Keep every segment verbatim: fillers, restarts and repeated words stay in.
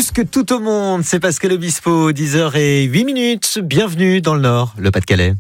plus que tout au monde, c'est Pascal Obispo, dix heures zéro huit minutes. Bienvenue dans le Nord, le Pas-de-Calais.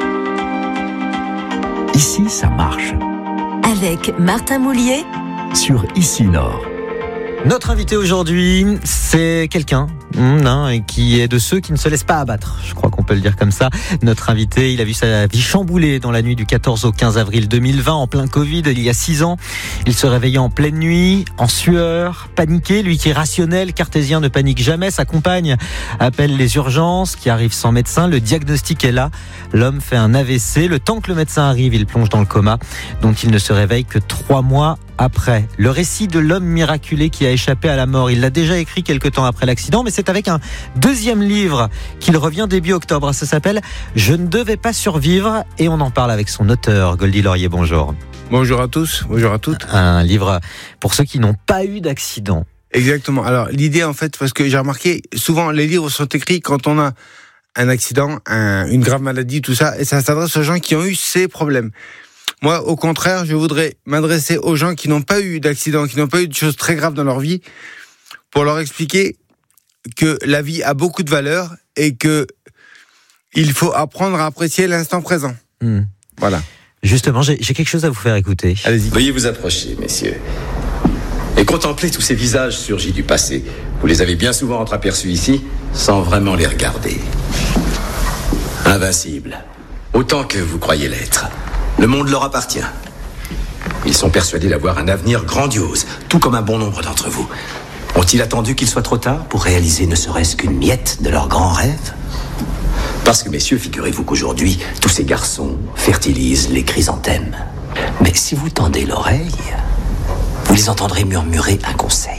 Ici, ça marche. Avec Martin Moulier Sur Ici Nord. Notre invité aujourd'hui, c'est quelqu'un hein, qui est de ceux qui ne se laissent pas abattre. Je crois qu'on peut le dire comme ça. Notre invité, il a vu sa vie chambouler dans la nuit du quatorze au quinze avril deux mille vingt, en plein Covid, il y a six ans. Il se réveillait en pleine nuit, en sueur, paniqué. Lui qui est rationnel, cartésien, ne panique jamais. Sa compagne appelle les urgences, qui arrivent sans médecin. Le diagnostic est là. L'homme fait un A V C. Le temps que le médecin arrive, il plonge dans le coma, dont il ne se réveille que trois mois après. Le récit de l'homme miraculé qui a échappé à la mort, il l'a déjà écrit quelques temps après l'accident, mais c'est avec un deuxième livre qu'il revient début octobre. Ça s'appelle « Je ne devais pas survivre » et on en parle avec son auteur, Goldy Laurier. Bonjour. Bonjour à tous, bonjour à toutes. Un livre pour ceux qui n'ont pas eu d'accident. Exactement. Alors l'idée en fait, parce que j'ai remarqué, souvent les livres sont écrits quand on a un accident, un, une grave maladie, tout ça, et ça s'adresse aux gens qui ont eu ces problèmes. Moi, au contraire, je voudrais m'adresser aux gens qui n'ont pas eu d'accident, qui n'ont pas eu de choses très graves dans leur vie, pour leur expliquer que la vie a beaucoup de valeur et que il faut apprendre à apprécier l'instant présent. Mmh. Voilà. Justement, j'ai, j'ai quelque chose à vous faire écouter. Allez-y. Veuillez vous approcher, messieurs, et contempler tous ces visages surgis du passé. Vous les avez bien souvent entreaperçus ici, sans vraiment les regarder. Invincibles, autant que vous croyez l'être. Le monde leur appartient. Ils sont persuadés d'avoir un avenir grandiose, tout comme un bon nombre d'entre vous. Ont-ils attendu qu'il soit trop tard pour réaliser ne serait-ce qu'une miette de leur grand rêve ? Parce que, messieurs, figurez-vous qu'aujourd'hui, tous ces garçons fertilisent les chrysanthèmes. Mais si vous tendez l'oreille, vous les entendrez murmurer un conseil.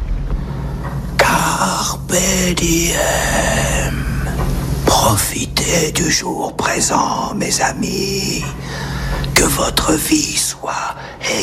Carpe diem. Profitez du jour présent, mes amis. Que votre vie soit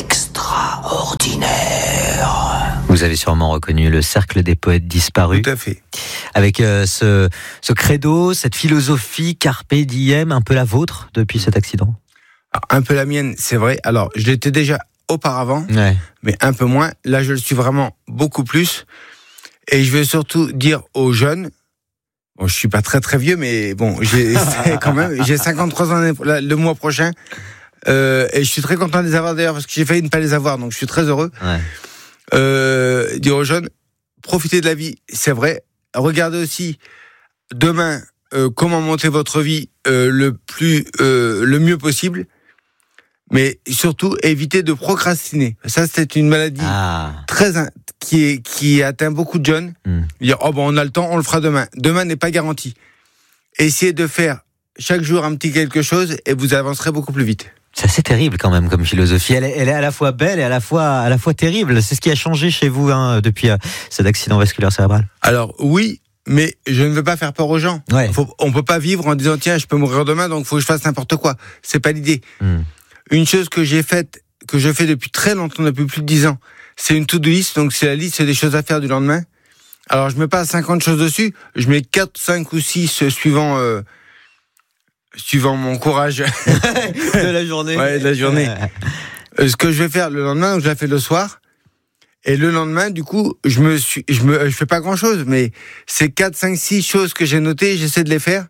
extraordinaire. Vous avez sûrement reconnu le cercle des poètes disparus. Tout à fait. Avec euh, ce, ce credo, cette philosophie carpe diem, un peu la vôtre depuis cet accident. Alors, un peu la mienne, c'est vrai. Alors, je l'étais déjà auparavant, Ouais. mais un peu moins. Là, je le suis vraiment beaucoup plus. Et je vais surtout dire aux jeunes, bon, je suis pas très très vieux, mais bon, j'ai quand même, j'ai cinquante-trois ans le mois prochain. Euh, et je suis très content de les avoir d'ailleurs parce que j'ai failli ne pas les avoir, donc je suis très heureux. Ouais. Euh, dire aux jeunes, profitez de la vie, c'est vrai. Regardez aussi demain euh, comment monter votre vie euh, le plus, euh, le mieux possible, mais surtout évitez de procrastiner. Ça, c'est une maladie Ah. très in- qui est qui atteint beaucoup de jeunes. Mm. Dire oh bon, on a le temps, on le fera demain. Demain n'est pas garanti. Essayez de faire chaque jour un petit quelque chose et vous avancerez beaucoup plus vite. C'est assez terrible quand même comme philosophie. Elle est, elle est à la fois belle et à la fois, à la fois terrible. C'est ce qui a changé chez vous hein, depuis euh, cet accident vasculaire cérébral. Alors oui, mais je ne veux pas faire peur aux gens. Ouais. Faut, on peut pas vivre en disant tiens, je peux mourir demain, donc faut que je fasse n'importe quoi. C'est pas l'idée. Mm. Une chose que j'ai faite, que je fais depuis très longtemps, depuis plus de dix ans, c'est une to-do list. Donc c'est la liste des choses à faire du lendemain. Alors je mets pas cinquante choses dessus, je mets quatre, cinq ou six suivant. Euh, suivant mon courage De la journée. ouais, de la journée. Euh, ce que je vais faire le lendemain, donc je la fais le soir. Et le lendemain, du coup, je me suis, je me, je fais pas grand chose, mais c'est quatre, cinq, six choses que j'ai notées, j'essaie de les faire.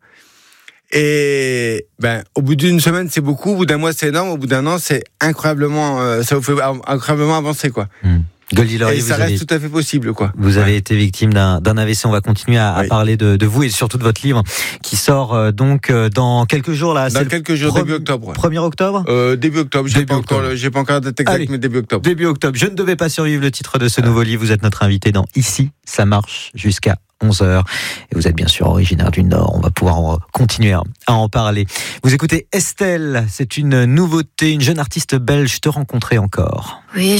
Et, ben, au bout d'une semaine, c'est beaucoup, au bout d'un mois, c'est énorme, au bout d'un an, c'est incroyablement, euh, ça vous fait incroyablement avancer, quoi. Mm. Goldy Laurier, Et ça vous reste avez... tout à fait possible, quoi. Vous avez été victime d'un, d'un A V C. On va continuer à, à Oui. parler de, de vous et surtout de votre livre qui sort euh, donc euh, dans quelques jours là. Dans c'est quelques jours, pre- début octobre. premier octobre Euh, début octobre, j'ai Début pas encore, octobre. le- j'ai pas encore la date exacte, Allez. mais début octobre. Début octobre. Je ne devais pas survivre, le titre de ce nouveau livre. Vous êtes notre invité dans Ici, ça marche jusqu'à onze heures. Et vous êtes bien sûr originaire du Nord. On va pouvoir en, continuer à en parler. Vous écoutez Estelle. C'est une nouveauté, une jeune artiste belge. Te rencontrer encore. Oui,